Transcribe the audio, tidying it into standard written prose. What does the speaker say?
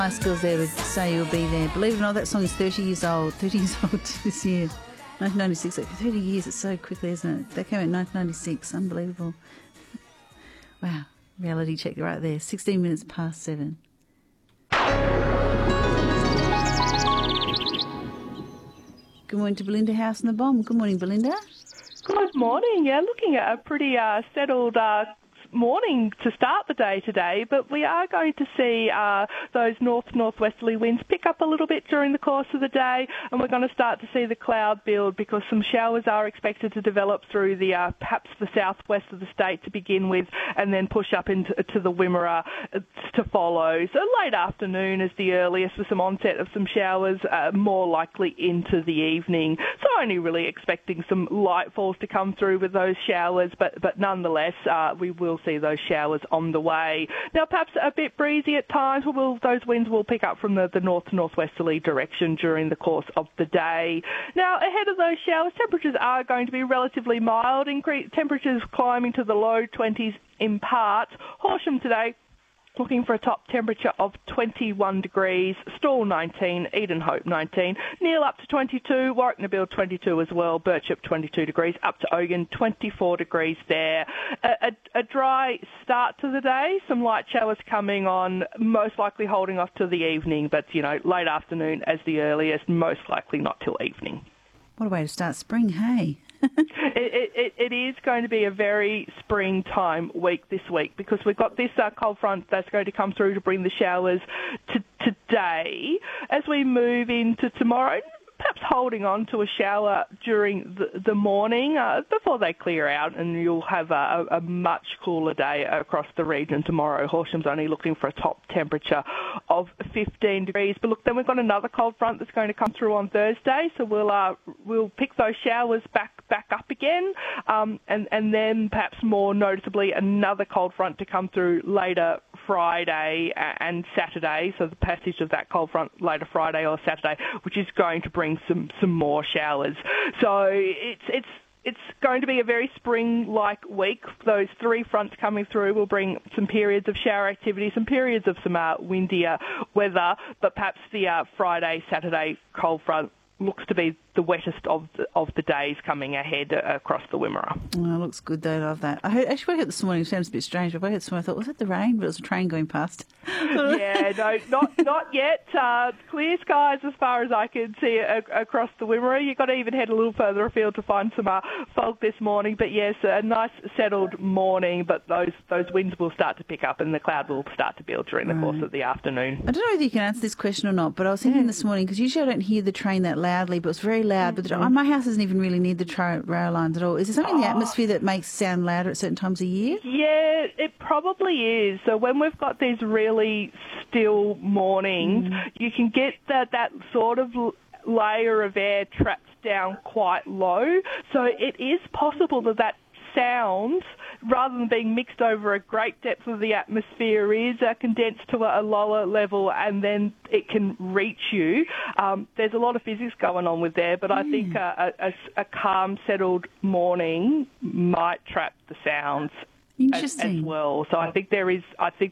High schools there would say you'll be there. Believe it or not, that song is 30 years old. 30 years old this year. 1996. 30 years, it's so quickly, isn't it? That came out in 1996. Unbelievable. Wow. Reality check right there. 16 minutes past 7. Good morning to Belinda House and the Bomb. Good morning, Belinda. Good morning. Yeah, looking at a pretty settled morning to start the day today, but we are going to see those northwesterly winds pick up a little bit during the course of the day, and we're going to start to see the cloud build because some showers are expected to develop through the perhaps the southwest of the state to begin with, and then push up into the Wimmera to follow. So late afternoon is the earliest, with some onset of some showers more likely into the evening. So only really expecting some light falls to come through with those showers, but nonetheless we will see those showers on the way. Now, perhaps a bit breezy at times. Those winds will pick up from the northwesterly direction during the course of the day. Now, ahead of those showers, temperatures are going to be relatively mild. Temperatures climbing to the low 20s in parts. Horsham today looking for a top temperature of 21 degrees, Stawell 19, Eden Hope 19, Neale up to 22, Warwick Nabil 22 as well, Birchip 22 degrees, up to Ogun 24 degrees there. A dry start to the day, some light showers coming on, most likely holding off to the evening, but, late afternoon as the earliest, most likely not till evening. What a way to start spring, hey? It is going to be a very springtime week this week because we've got this cold front that's going to come through to bring the showers today. As we move into tomorrow, perhaps holding on to a shower during the morning before they clear out, and you'll have a much cooler day across the region tomorrow. Horsham's only looking for a top temperature of 15 degrees. But look, then we've got another cold front that's going to come through on Thursday, so we'll pick those showers back up again, and then perhaps more noticeably another cold front to come through later Friday and Saturday, so the passage of that cold front later Friday or Saturday, which is going to bring some more showers. So it's going to be a very spring-like week. Those three fronts coming through will bring some periods of shower activity, some periods of some windier weather, but perhaps the Friday, Saturday cold front looks to be the wettest of the days coming ahead across the Wimmera. Oh, it looks good though, I love that. I heard this morning, it sounds a bit strange, but I heard this morning, I thought, was that the rain? But it was a train going past. Yeah, no, not yet. Clear skies as far as I can see across the Wimmera. You've got to even head a little further afield to find some fog this morning. But yes, a nice settled morning, but those winds will start to pick up and the cloud will start to build during the course of the afternoon. I don't know if you can answer this question or not, but I was thinking this morning, because usually I don't hear the train that loudly, but it's very loud. But my house isn't even really near the rail lines at all. Is there something in the atmosphere that makes sound louder at certain times of year? Yeah, it probably is. So when we've got these really still mornings, you can get that sort of layer of air trapped down quite low. So it is possible that sound, rather than being mixed over a great depth of the atmosphere, is condensed to a lower level and then it can reach you. There's a lot of physics going on with there, but I think a calm, settled morning might trap the sounds Interesting. as well. So I think